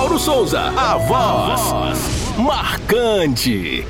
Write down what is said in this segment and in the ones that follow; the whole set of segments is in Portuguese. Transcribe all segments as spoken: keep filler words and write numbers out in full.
Mauro Souza, a voz marcante.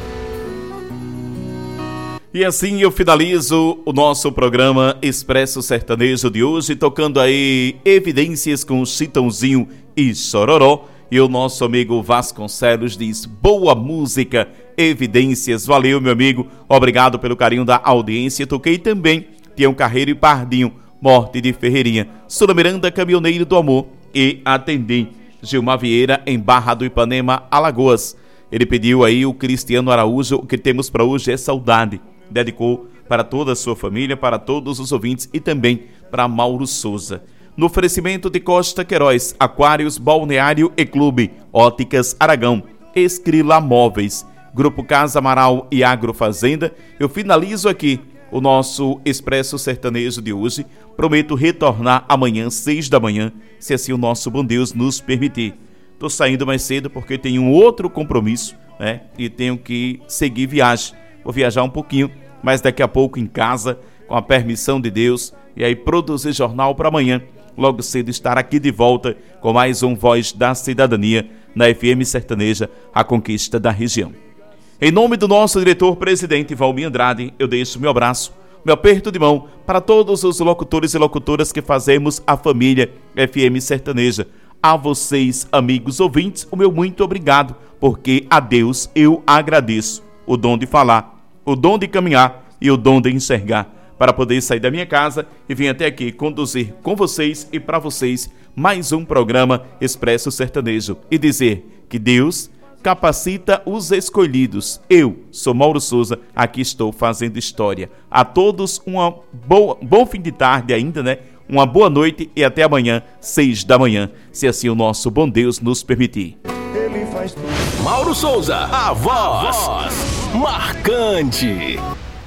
E assim eu finalizo o nosso programa Expresso Sertanejo de hoje, tocando aí Evidências com Chitãozinho e Chororó. E o nosso amigo Vasconcelos diz: boa música, Evidências. Valeu, meu amigo, obrigado pelo carinho da audiência. Toquei também Tião Carreiro e Pardinho, Morte de Ferreirinha, Sula Miranda, Caminhoneiro do Amor, e atendi Gilmar Vieira em Barra do Ipanema, Alagoas. Ele pediu aí o Cristiano Araújo, o que temos para hoje é saudade. Dedicou para toda a sua família, para todos os ouvintes e também para Mauro Souza. No oferecimento de Costa Queiroz, Aquários, Balneário e Clube, Óticas Aragão, Escrila Móveis, Grupo Casa Amaral e Agrofazenda, eu finalizo aqui o nosso Expresso Sertanejo de hoje. Prometo retornar amanhã, seis da manhã, se assim o nosso bom Deus nos permitir. Estou saindo mais cedo porque tenho um outro compromisso, né? E tenho que seguir viagem. Vou viajar um pouquinho, mas daqui a pouco em casa, com a permissão de Deus, e aí produzir jornal para amanhã, logo cedo estar aqui de volta com mais um Voz da Cidadania na F M Sertaneja, a conquista da região. Em nome do nosso diretor-presidente Valmir Andrade, eu deixo meu abraço, meu aperto de mão para todos os locutores e locutoras que fazemos a família F M Sertaneja. A vocês, amigos ouvintes, o meu muito obrigado, porque a Deus eu agradeço o dom de falar, o dom de caminhar e o dom de enxergar, para poder sair da minha casa e vir até aqui conduzir com vocês e para vocês mais um programa Expresso Sertanejo e dizer que Deus capacita os escolhidos. Eu sou Mauro Souza, aqui estou fazendo história. A todos uma boa, bom fim de tarde ainda, né? Uma boa noite e até amanhã, seis da manhã, se assim o nosso bom Deus nos permitir. Ele faz tudo. Mauro Souza, a voz, a voz marcante.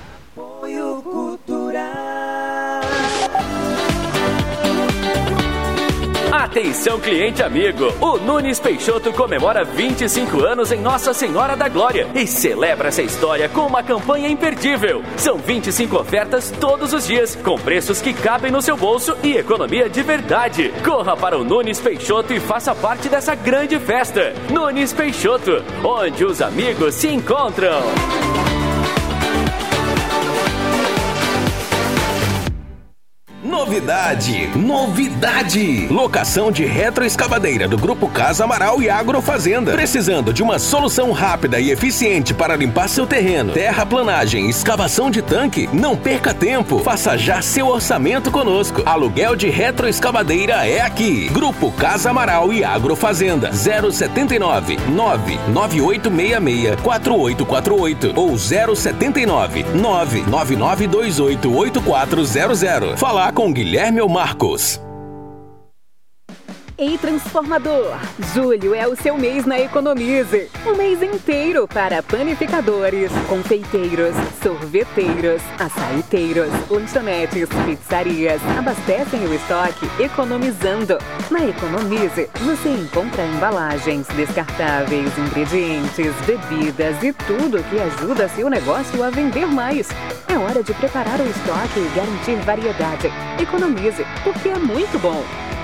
Apoio Cultural. Atenção, cliente amigo, o Nunes Peixoto comemora vinte e cinco anos em Nossa Senhora da Glória e celebra essa história com uma campanha imperdível. São vinte e cinco ofertas todos os dias, com preços que cabem no seu bolso e economia de verdade. Corra para o Nunes Peixoto e faça parte dessa grande festa. Nunes Peixoto, onde os amigos se encontram. Novidade, novidade! Locação de retroescavadeira do Grupo Casa Amaral e Agrofazenda. Precisando de uma solução rápida e eficiente para limpar seu terreno, terraplanagem, escavação de tanque? Não perca tempo. Faça já seu orçamento conosco. Aluguel de retroescavadeira é aqui. Grupo Casa Amaral e Agrofazenda. zero sete nove, nove nove oito seis seis, quatro oito quatro oito ou zero sete nove, nove nove nove dois oito, oito quatro zero zero. Falar com Guilherme ou Marcos. Ei, transformador! Julho é o seu mês na Economize. Um mês inteiro para panificadores, confeiteiros, sorveteiros, açaiteiros, lanchonetes, pizzarias. Abastecem o estoque economizando. Na Economize, você encontra embalagens, descartáveis, ingredientes, bebidas e tudo que ajuda seu negócio a vender mais. É hora de preparar o estoque e garantir variedade. Economize, porque é muito bom.